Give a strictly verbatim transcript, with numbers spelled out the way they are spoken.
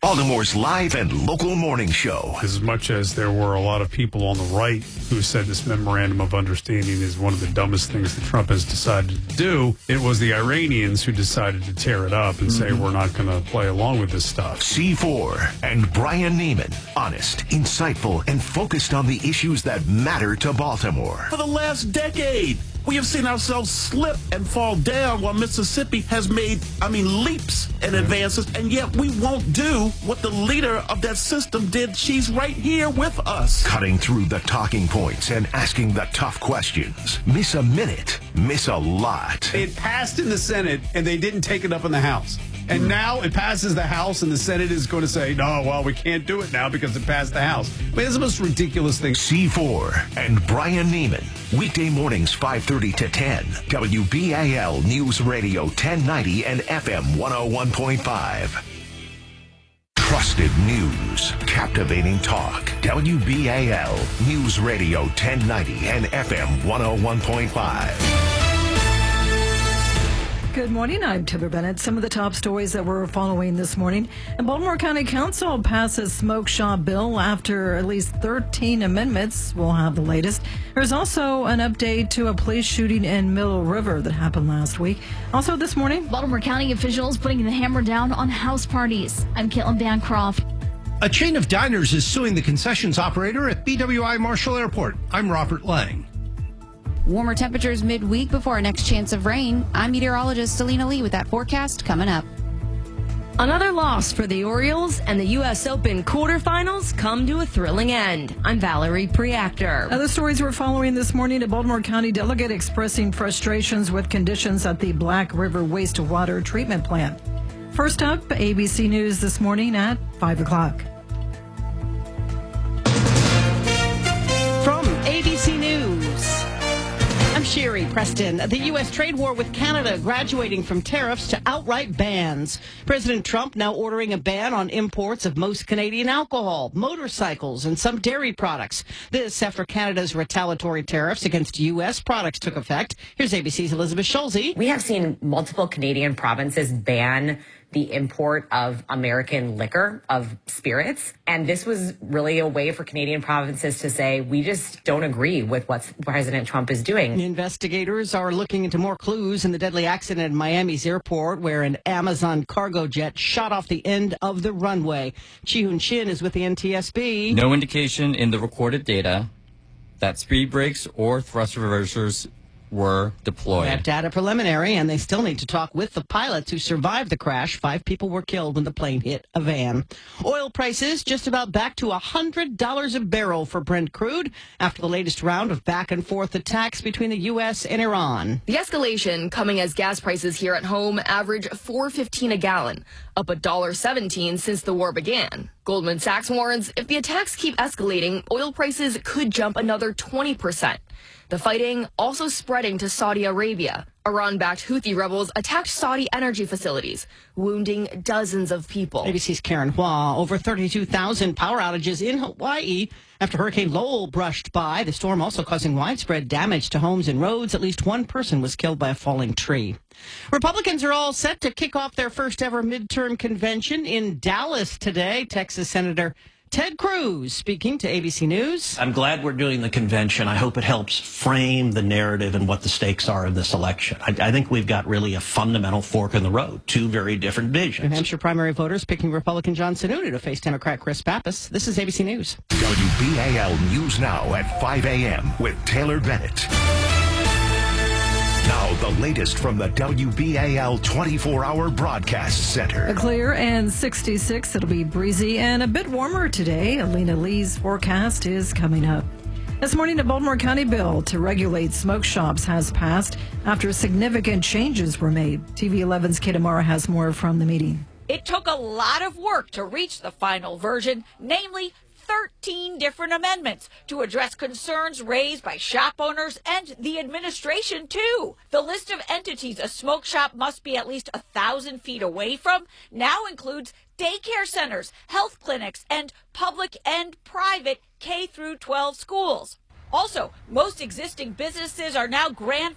Baltimore's live and local morning show. As much as there were a lot of people on the right who said this memorandum of understanding is one of the dumbest things that Trump has decided to do, it was the Iranians who decided to tear it up and mm-hmm. say we're not going to play along with this stuff. C four and Brian Neiman. Honest, insightful, and focused on the issues that matter to Baltimore. For the last decade, we have seen ourselves slip and fall down while Mississippi has made, I mean, leaps and advances, and yet we won't do what the leader of that system did. She's right here with us. Cutting through the talking points and asking the tough questions. Miss a minute, miss a lot. It passed in the Senate, and they didn't take it up in the House. And now it passes the House, and the Senate is going to say, no, well, we can't do it now because it passed the House. I mean, it's the most ridiculous thing. C four and Brian Neiman. Weekday mornings, five thirty to ten. W B A L News Radio ten ninety and F M one oh one point five. Trusted news. Captivating talk. W B A L News Radio ten ninety and F M one oh one point five. Good morning. I'm Taylor Bennett. Some of the top stories that we're following this morning. And Baltimore County Council passes smoke shop bill after at least thirteen amendments. We'll have the latest. There's also an update to a police shooting in Middle River that happened last week. Also this morning, Baltimore County officials putting the hammer down on house parties. I'm Caitlin Bancroft. A chain of diners is suing the concessions operator at B W I Marshall Airport. I'm Robert Lang. Warmer temperatures midweek before our next chance of rain. I'm meteorologist Selena Lee with that forecast coming up. Another loss for the Orioles, and the U S Open quarterfinals come to a thrilling end. I'm Valerie Preactor. Other stories we're following this morning: a Baltimore County delegate expressing frustrations with conditions at the Black River wastewater treatment plant. First up, A B C News this morning at five o'clock. From A B C News, I'm Sherry Preston. The U S trade war with Canada graduating from tariffs to outright bans. President Trump now ordering a ban on imports of most Canadian alcohol, motorcycles, and some dairy products. This after Canada's retaliatory tariffs against U S products took effect. Here's A B C's Elizabeth Schulze. We have seen multiple Canadian provinces ban the import of American liquor, of spirits. And this was really a way for Canadian provinces to say, we just don't agree with what President Trump is doing. Investigators are looking into more clues in the deadly accident at Miami's airport, where an Amazon cargo jet shot off the end of the runway. Chi-Hoon Shin is with the N T S B. No indication in the recorded data that speed brakes or thrust reversers were deployed. That data preliminary, and they still need to talk with the pilots who survived the crash. Five people were killed when the plane hit a van. Oil prices just about back to one hundred dollars a barrel for Brent crude after the latest round of back and forth attacks between the U S and Iran. The escalation coming as gas prices here at home average four fifteen a gallon, up one dollar seventeen since the war began. Goldman Sachs warns if the attacks keep escalating, oil prices could jump another twenty percent. The fighting also spreading to Saudi Arabia. Iran-backed Houthi rebels attacked Saudi energy facilities, wounding dozens of people. A B C's Karen Hua. Over thirty-two thousand power outages in Hawaii after Hurricane Lowell brushed by. The storm also causing widespread damage to homes and roads. At least one person was killed by a falling tree. Republicans are all set to kick off their first ever midterm convention in Dallas today. Texas Senator Ted Cruz speaking to A B C News. I'm glad we're doing the convention. I hope it helps frame the narrative and what the stakes are in this election. I, I think we've got really a fundamental fork in the road, two very different visions. New Hampshire primary voters picking Republican John Sununu to face Democrat Chris Pappas. This is A B C News. W B A L News Now at five a.m. with Taylor Bennett. Now, the latest from the W B A L twenty-four hour broadcast center. A clear and sixty-six. It'll be breezy and a bit warmer today. Alina Lee's forecast is coming up. This morning, a Baltimore County bill to regulate smoke shops has passed after significant changes were made. T V eleven's Kate Amara has more from the meeting. It took a lot of work to reach the final version, namely thirteen different amendments to address concerns raised by shop owners and the administration, too. The list of entities a smoke shop must be at least a thousand feet away from now includes daycare centers, health clinics, and public and private K through twelve schools. Also, most existing businesses are now grandfathered